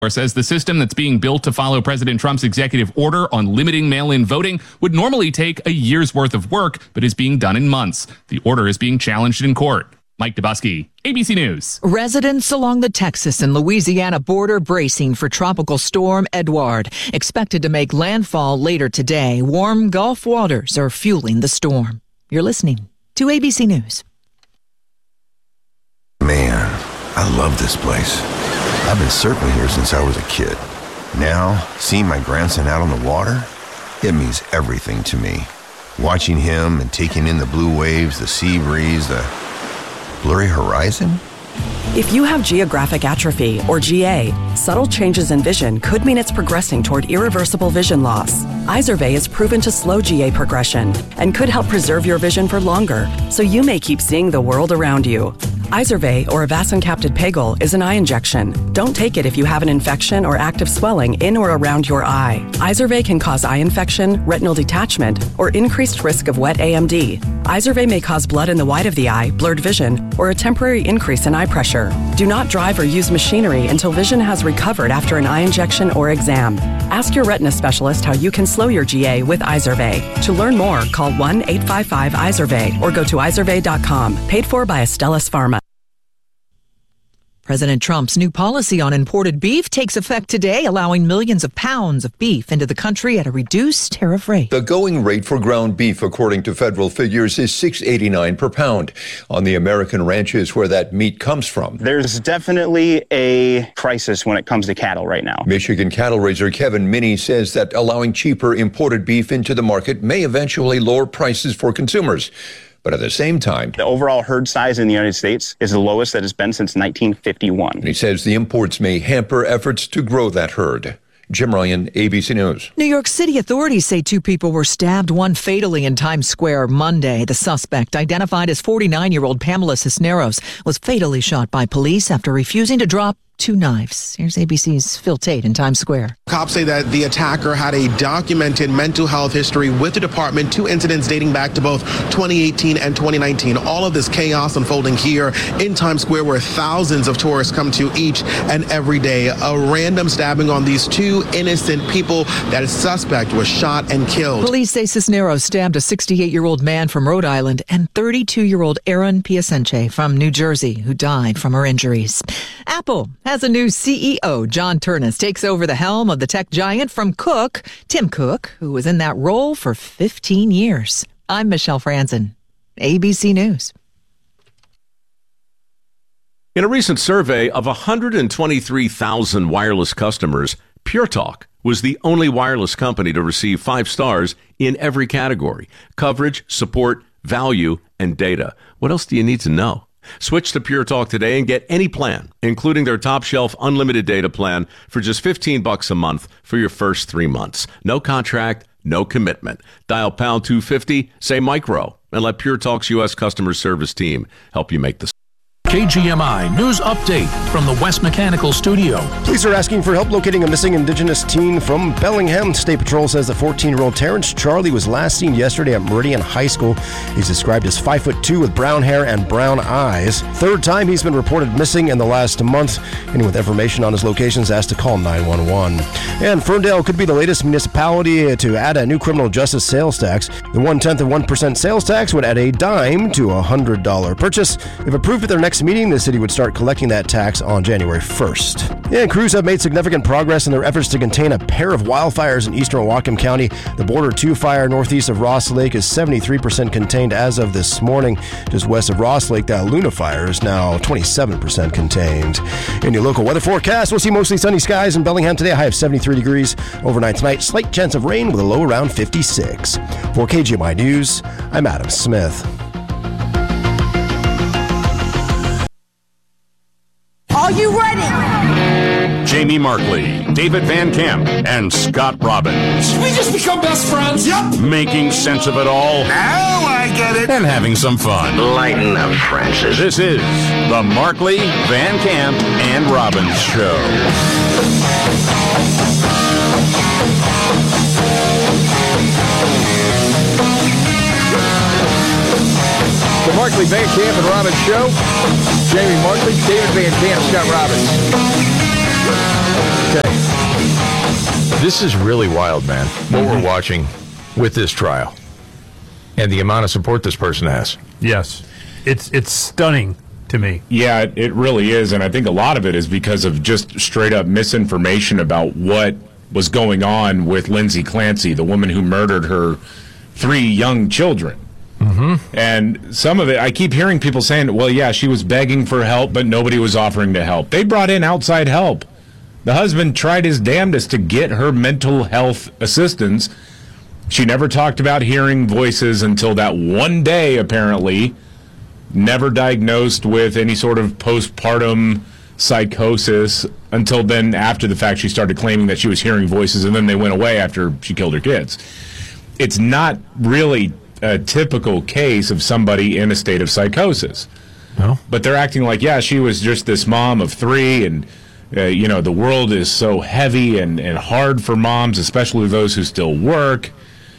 says the system that's being built to follow President Trump's executive order on limiting mail-in voting would normally take a year's worth of work, but is being done in months. The order is being challenged in court. Mike Dubusky, ABC News. Residents along the Texas and Louisiana border bracing for Tropical Storm Edouard, expected to make landfall later today. Warm Gulf waters are fueling the storm. You're listening to ABC News. Man, I love this place. I've been surfing here since I was a kid. Now, seeing my grandson out on the water, it means everything to me. Watching him and taking in the blue waves, the sea breeze, the blurry horizon? If you have geographic atrophy, or GA, subtle changes in vision could mean it's progressing toward irreversible vision loss. Izervay is proven to slow GA progression and could help preserve your vision for longer, so you may keep seeing the world around you. Izervay, or avacincaptad pegol, is an eye injection. Don't take it if you have an infection or active swelling in or around your eye. Izervay can cause eye infection, retinal detachment, or increased risk of wet AMD. Izervay may cause blood in the white of the eye, blurred vision, or a temporary increase in eye pressure. Do not drive or use machinery until vision has recovered after an eye injection or exam. Ask your retina specialist how you can slow your GA with Izervay. To learn more, call 1-855-IZERVAY or go to izervay.com. Paid for by Astellas Pharma. President Trump's new policy on imported beef takes effect today, allowing millions of pounds of beef into the country at a reduced tariff rate. The going rate for ground beef, according to federal figures, is $6.89 per pound on the American ranches where that meat comes from. There's definitely a crisis when it comes to cattle right now. Michigan cattle raiser Kevin Minnie says that allowing cheaper imported beef into the market may eventually lower prices for consumers. But at the same time, the overall herd size in the United States is the lowest that it's been since 1951. And he says the imports may hamper efforts to grow that herd. Jim Ryan, ABC News. New York City authorities say 2 people were stabbed, one fatally, in Times Square Monday. The suspect, identified as 49-year-old Pamela Cisneros, was fatally shot by police after refusing to drop 2 knives. Here's ABC's Phil Tate in Times Square. Cops say that the attacker had a documented mental health history with the department, 2 incidents dating back to both 2018 and 2019. All of this chaos unfolding here in Times Square, where thousands of tourists come to each and every day. A random stabbing on these 2 innocent people. That suspect was shot and killed. Police say Cisneros stabbed a 68-year-old man from Rhode Island and 32-year-old Aaron Piacenche from New Jersey, who died from her injuries. Apple has a new CEO. John Ternus takes over the helm of the tech giant from Tim Cook, who was in that role for 15 years. I'm Michelle Franzen, ABC News. In a recent survey of 123,000 wireless customers, Pure Talk was the only wireless company to receive 5 stars in every category: coverage, support, value, and data. What else do you need to know? Switch to Pure Talk today and get any plan, including their top shelf unlimited data plan, for just $15 a month for your first 3 months. No contract, no commitment. Dial pound 250, say micro, and let Pure Talk's U.S. customer service team help you make the KGMI News Update from the West Mechanical Studio. Police are asking for help locating a missing Indigenous teen from Bellingham. State Patrol says the 14-year-old Terrence Charlie was last seen yesterday at Meridian High School. He's described as 5'2" with brown hair and brown eyes. 3rd time he's been reported missing in the last month. Anyone with information on his location is asked to call 911. And Ferndale could be the latest municipality to add a new criminal justice sales tax. The 1/10 of 1% sales tax would add a dime to a $100 purchase. If approved at their next meeting, the city would start collecting that tax on January 1st. And crews have made significant progress in their efforts to contain a pair of wildfires in eastern Whatcom County. The Border 2 fire northeast of Ross Lake is 73% contained as of this morning. Just west of Ross Lake, the Luna fire is now 27% contained. In your local weather forecast, we'll see mostly sunny skies in Bellingham today. A high of 73 degrees. Overnight tonight, slight chance of rain with a low around 56. For KGMI News, I'm Adam Smith. Are you ready? Jamie Markley, David Van Camp, and Scott Robbins. Did we just become best friends? Yep. Making sense of it all. Now I get it. And having some fun. Lighten up, Francis. This is the Markley, Van Camp, and Robbins Show. The Markley, Van Camp, and Robbins Show. Jamie Markley, David Van Camp, Scott Robbins. This is really wild, man, what we're watching with this trial and the amount of support this person has. Yes. It's stunning to me. Yeah, it really is, and I think a lot of it is because of just straight up misinformation about what was going on with Lindsay Clancy, the woman who murdered her 3 young children. Mm-hmm. And some of it, I keep hearing people saying, well, yeah, she was begging for help, but nobody was offering to help. They brought in outside help. The husband tried his damnedest to get her mental health assistance. She never talked about hearing voices until that one day, apparently. Never diagnosed with any sort of postpartum psychosis until then. After the fact, she started claiming that she was hearing voices, and then they went away after she killed her kids. It's not really a typical case of somebody in a state of psychosis. No. But they're acting like, yeah, she was just this mom of 3, and the world is so heavy and hard for moms, especially those who still work.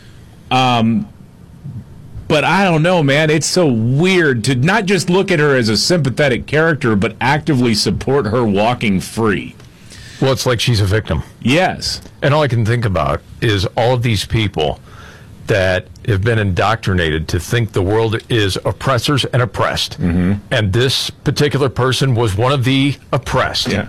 But I don't know, man. It's so weird to not just look at her as a sympathetic character, but actively support her walking free. Well, it's like she's a victim. Yes. And all I can think about is all of these people that have been indoctrinated to think the world is oppressors and oppressed. Mm-hmm. And this particular person was one of the oppressed. Yeah.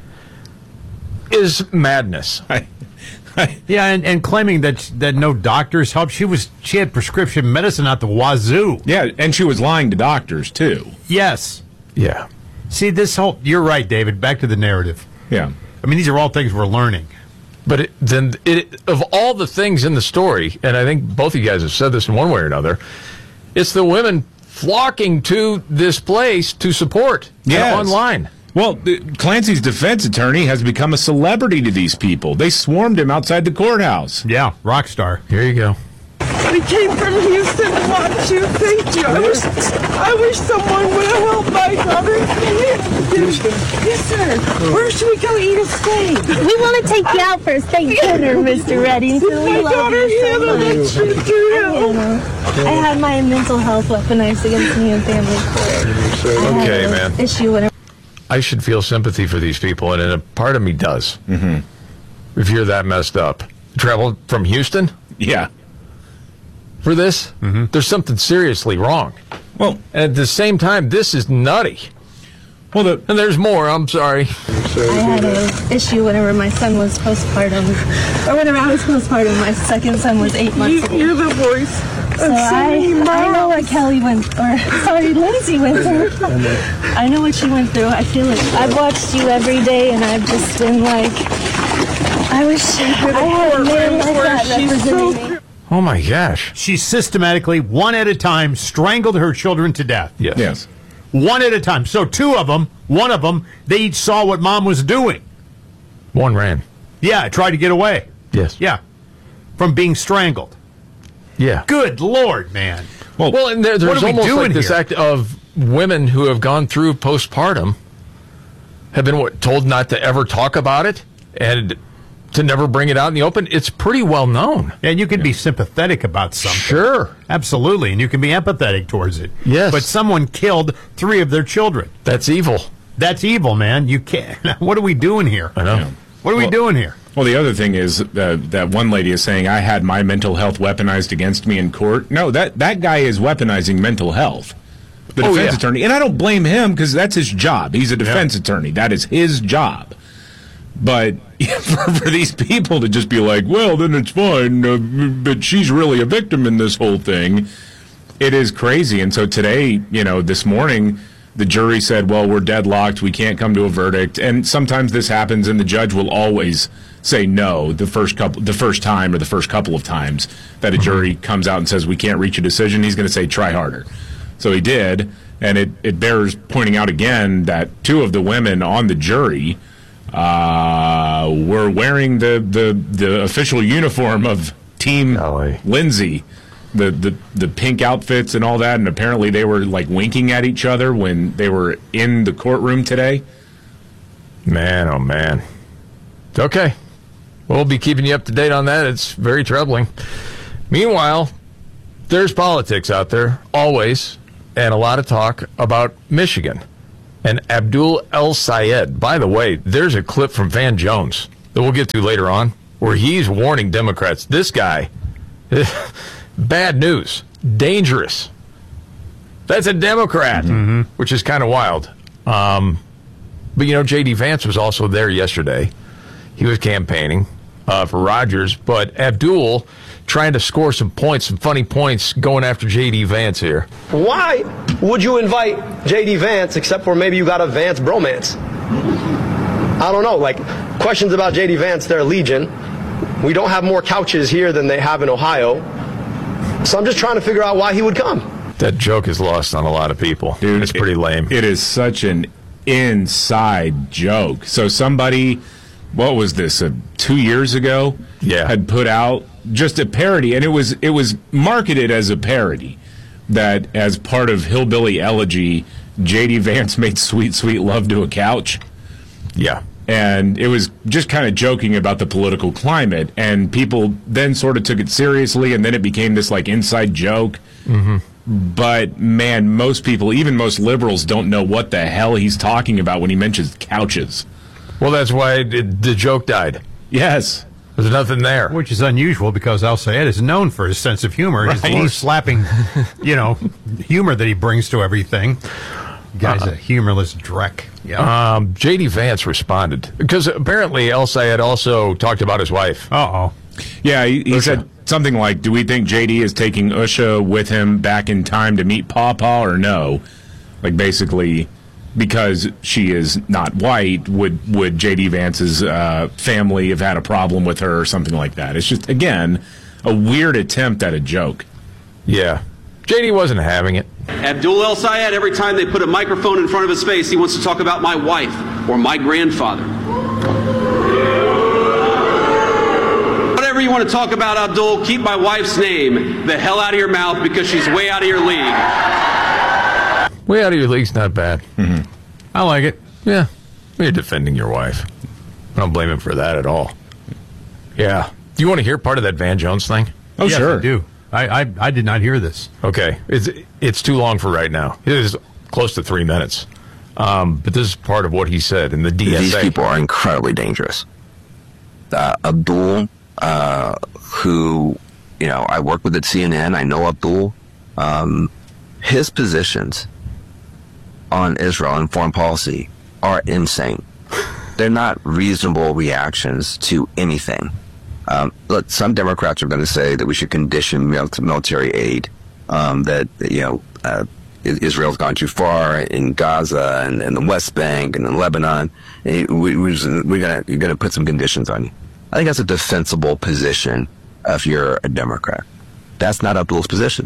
Is madness. Yeah, and claiming that no doctors helped. She had prescription medicine out the wazoo. Yeah, and she was lying to doctors, too. Yes. Yeah. See, you're right, David. Back to the narrative. Yeah. I mean, these are all things we're learning. But of all the things in the story, and I think both of you guys have said this in one way or another, it's the women flocking to this place to support online. Well, Clancy's defense attorney has become a celebrity to these people. They swarmed him outside the courthouse. Yeah, rock star. Here you go. We came from Houston to watch you. Thank you. I wish someone would have helped my daughter. Yes, sir. Where should we go eat a steak? We want to take you out for a steak dinner, Mr. Reddington. We love you so much. I have my mental health weaponized against me in family court. Okay, man. Issue whenever. I should feel sympathy for these people, and a part of me does. Mm-hmm. If you're that messed up. Travel from Houston? Yeah. For this? Mm-hmm. There's something seriously wrong. Well, and at the same time, this is nutty. Well, and there's more. I'm sorry. I had an issue whenever my son was postpartum, or whenever I was postpartum. My second son was 8 months old. You're the voice. So I know what Lindsay went through. I know what she went through. I feel it. I've watched you every day, and I've just been like, I wish I had a man like that representing me. Oh, my gosh. She systematically, one at a time, strangled her children to death. Yes. One at a time. So one of them, they each saw what mom was doing. One ran. Yeah, tried to get away. Yes. Yeah. From being strangled. Yeah. Good Lord, man. Well, and there's almost like this act of women who have gone through postpartum have been told not to ever talk about it and to never bring it out in the open. It's pretty well known. And you can be sympathetic about something. Sure. Absolutely. And you can be empathetic towards it. Yes. But someone killed 3 of their children. That's evil. That's evil, man. You can't. What are we doing here? I know. What are we doing here? Well, the other thing is that one lady is saying, I had my mental health weaponized against me in court. No, that guy is weaponizing mental health. The defense attorney. And I don't blame him because that's his job. He's a defense attorney. That is his job. But for these people to just be like, well, then it's fine, but she's really a victim in this whole thing, it is crazy. And so today, this morning, the jury said, well, we're deadlocked. We can't come to a verdict. And sometimes this happens, and the judge will always say no the first time or the first couple of times that a jury comes out and says we can't reach a decision. He's going to say try harder. So he did, and it bears pointing out again that 2 of the women on the jury were wearing the official uniform of Team Lindsay. The pink outfits and all that, and apparently they were like winking at each other when they were in the courtroom today. Man, oh man. Okay. We'll be keeping you up to date on that. It's very troubling. Meanwhile, there's politics out there, always, and a lot of talk about Michigan and Abdul El Sayed. By the way, there's a clip from Van Jones that we'll get to later on where he's warning Democrats. This guy, bad news, dangerous. That's a Democrat, which is kind of wild. But, J.D. Vance was also there yesterday. He was campaigning for Rogers, but Abdul trying to score some points, some funny points, going after J.D. Vance here. Why would you invite J.D. Vance except for maybe you got a Vance bromance? I don't know. Questions about J.D. Vance, they're legion. We don't have more couches here than they have in Ohio. So I'm just trying to figure out why he would come. That joke is lost on a lot of people. Dude, it's pretty lame. It is such an inside joke. So somebody, what was this, 2 years ago? Yeah. Had put out just a parody, and it was marketed as a parody that as part of Hillbilly Elegy, J.D. Vance made Sweet Sweet Love to a Couch. Yeah. And it was just kind of joking about the political climate, and people then sort of took it seriously, and then it became this inside joke. But, man, most people, even most liberals, don't know what the hell he's talking about when he mentions couches. Well, that's why the joke died. Yes. There's nothing there. Which is unusual because Al Sayed is known for his sense of humor, his little slapping, humor that he brings to everything. Guy's a humorless dreck. Yeah. J.D. Vance responded because apparently Al Sayed also talked about his wife. Uh-oh. Yeah, he said something like, do we think J.D. is taking Usha with him back in time to meet Pawpaw or no? Basically, because she is not white, would J.D. Vance's family have had a problem with her or something like that? It's just, again, a weird attempt at a joke. Yeah. J.D. wasn't having it. Abdul El Sayed, every time they put a microphone in front of his face, he wants to talk about my wife or my grandfather. Whatever you want to talk about, Abdul, keep my wife's name the hell out of your mouth because she's way out of your league. Way out of your league's not bad. I like it. Yeah. You're defending your wife. I don't blame him for that at all. Yeah. Do you want to hear part of that Van Jones thing? Oh, yes, sure. I do. I did not hear this. Okay. It's too long for right now. It is close to 3 minutes. But this is part of what he said in the DSA. These people are incredibly dangerous. Abdul, who, I work with at CNN. I know Abdul. His positions on Israel and foreign policy are insane. They're not reasonable reactions to anything. Look, some Democrats are going to say that we should condition military aid, that Israel's gone too far in Gaza and the West Bank and in Lebanon. You're going to put some conditions on you. I think that's a defensible position if you're a Democrat. That's not Abdul's position.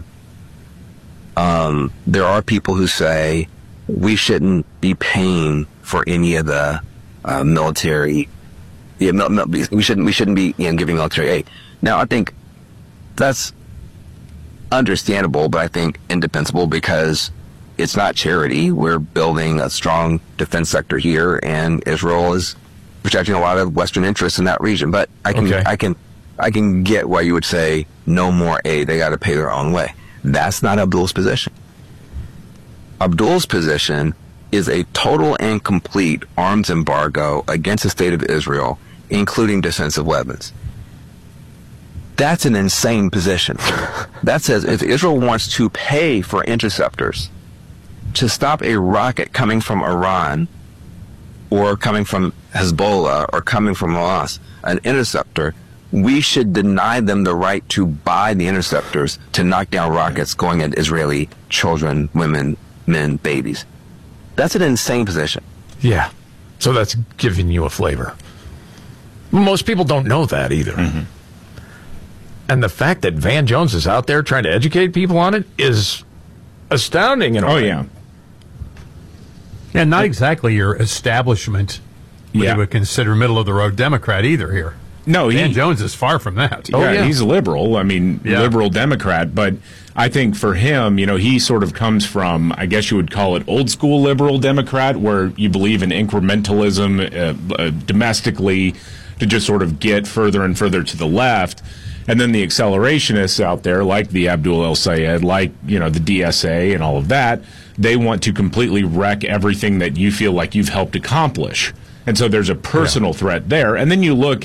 There are people who say we shouldn't be paying for any of the military. We shouldn't be giving military aid. Now, I think that's understandable, but I think indefensible because it's not charity. We're building a strong defense sector here, and Israel is protecting a lot of Western interests in that region. But I can get why you would say no more aid. They got to pay their own way. That's not Abdul's position. Abdul's position is a total and complete arms embargo against the state of Israel, including defensive weapons. That's an insane position. That says if Israel wants to pay for interceptors to stop a rocket coming from Iran or coming from Hezbollah or coming from Hamas, an interceptor, we should deny them the right to buy the interceptors to knock down rockets going at Israeli children, women, men, babies. That's an insane position. Yeah. So that's giving you a flavor. Most people don't know that either. And the fact that Van Jones is out there trying to educate people on it is astounding in a way. Yeah. And not exactly your establishment what you would consider middle-of-the-road Democrat either here. No, Van Jones is far from that. He's a liberal. I mean, liberal Democrat. But I think for him, he sort of comes from, I guess you would call it old school liberal Democrat, where you believe in incrementalism domestically to just sort of get further and further to the left. And then the accelerationists out there, like the Abdul El Sayed, like, the DSA and all of that, they want to completely wreck everything that you feel like you've helped accomplish. And so there's a personal threat there. And then you look,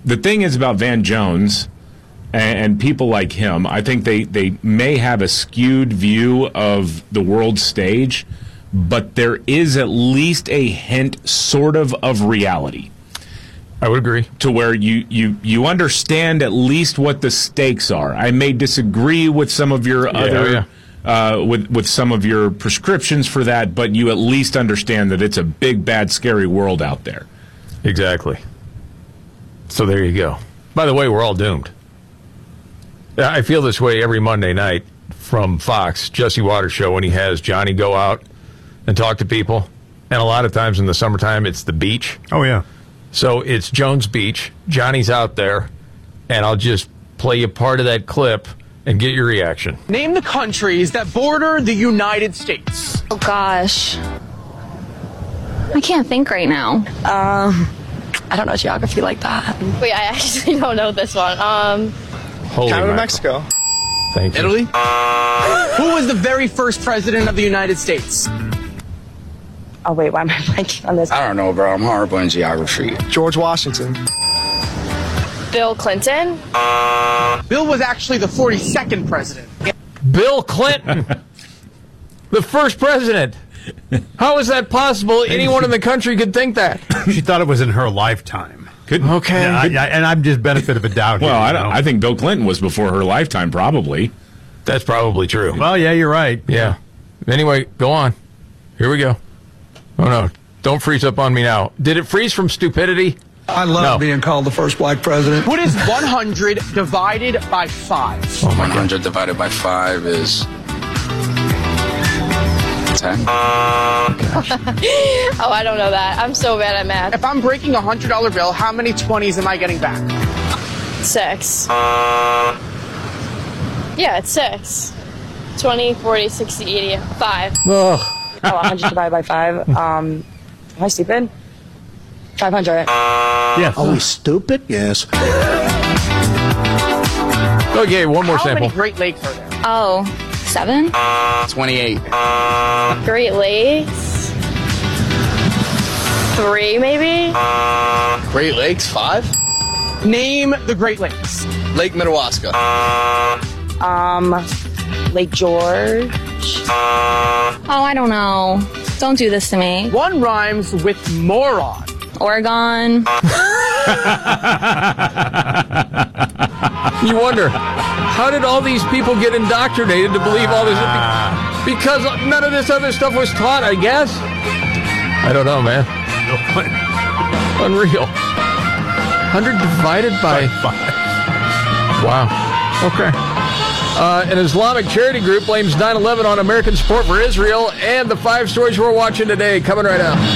the thing is about Van Jones and people like him, I think they may have a skewed view of the world stage, but there is at least a hint sort of reality. I would agree. To where you understand at least what the stakes are. I may disagree with some of your with some of your prescriptions for that, but you at least understand that it's a big, bad, scary world out there. Exactly. So there you go. By the way, we're all doomed. I feel this way every Monday night from Fox, Jesse Waters show, when he has Johnny go out and talk to people. And a lot of times in the summertime, it's the beach. Oh, yeah. So it's Jones Beach. Johnny's out there, and I'll just play you part of that clip and get your reaction. Name the countries that border the United States. Oh, gosh. I can't think right now. I don't know geography like that. Wait, I actually don't know this one. Holy Canada, mackerel. Mexico. Thank you. Italy? Who was the very first president of the United States? Oh, wait, why am I blanking on this? I don't know, bro. I'm horrible in geography. George Washington. Bill Clinton? Bill was actually the 42nd president. Bill Clinton, the first president. How is that possible? Anyone in the country could think that. She thought it was in her lifetime. Okay. Yeah, and I'm just benefit of a doubt. Well, here, I think Bill Clinton was before her lifetime, probably. That's probably true. Well, yeah, you're right. Yeah. Anyway, go on. Here we go. Oh, no. Don't freeze up on me now. Did it freeze from stupidity? I love being called the first black president. What is 100 divided by 5? 100 divided by 5 is 10. Oh, I don't know that. I'm so bad at math. If I'm breaking a $100 bill, how many 20s am I getting back? 6. Yeah, it's 6. 20, 40, 60, 80, 5. Oh. 100 divided by 5. Am I stupid? 500. Yes. Are we stupid? Yes. Okay, one more How sample. many Great Lakes are there? Oh, 7? 28. Great Lakes? 3, maybe? Great Lakes, 5? Name the Great Lakes. Lake Minnewaska. Lake George. Oh, I don't know. Don't do this to me. One rhymes with moron. Oregon. You wonder, how did all these people get indoctrinated to believe all this? Because none of this other stuff was taught, I guess. I don't know, man. Unreal. 100 divided by 5. Wow. Okay. An Islamic charity group blames 9/11 on American support for Israel, and the 5 stories we're watching today coming right up.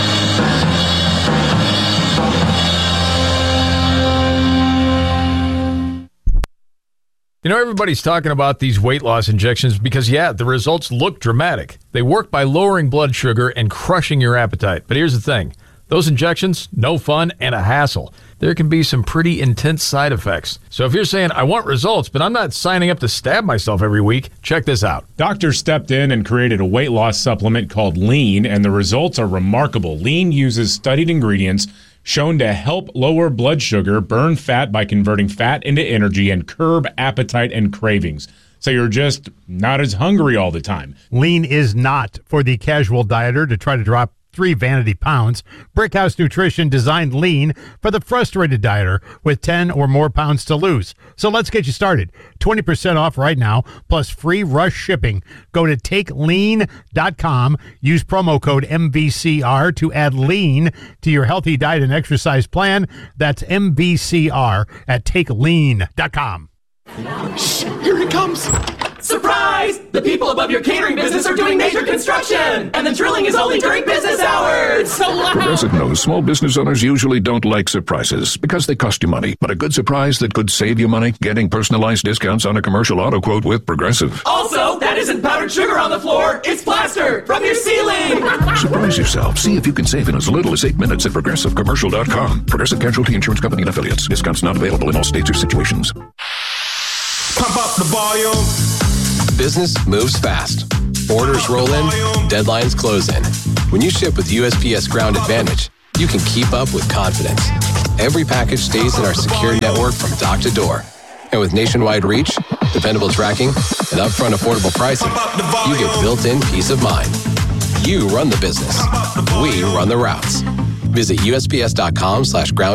You know, everybody's talking about these weight loss injections because, yeah, the results look dramatic. They work by lowering blood sugar and crushing your appetite. But here's the thing. Those injections, no fun and a hassle. There can be some pretty intense side effects. So if you're saying, I want results, but I'm not signing up to stab myself every week, check this out. Doctors stepped in and created a weight loss supplement called Lean, and the results are remarkable. Lean uses studied ingredients shown to help lower blood sugar, burn fat by converting fat into energy, and curb appetite and cravings. So you're just not as hungry all the time. Lean is not for the casual dieter to try to drop 3 vanity pounds. Brickhouse Nutrition designed Lean for the frustrated dieter with 10 or more pounds to lose. So let's get you started. 20% off right now, plus free rush shipping. Go to takelean.com. Use promo code MVCR to add Lean to your healthy diet and exercise plan. That's MVCR at takelean.com. Shh, here it comes. Surprise! The people above your catering business are doing major construction, and the drilling is only during business hours. So loud. Progressive knows small business owners usually don't like surprises because they cost you money. But a good surprise that could save you money? Getting personalized discounts on a commercial auto quote with Progressive. Also, that isn't powdered sugar on the floor. It's plaster from your ceiling. Surprise yourself. See if you can save in as little as 8 minutes at ProgressiveCommercial.com. Progressive Casualty Insurance Company and Affiliates. Discounts not available in all states or situations. Pump up the volume. Business moves fast. Orders roll in, deadlines close in. When you ship with USPS Ground Advantage, you can keep up with confidence. Every package stays in our secure network from dock to door. And with nationwide reach, dependable tracking, and upfront affordable pricing, you get built-in peace of mind. You run the business. We run the routes. Visit USPS.com/ground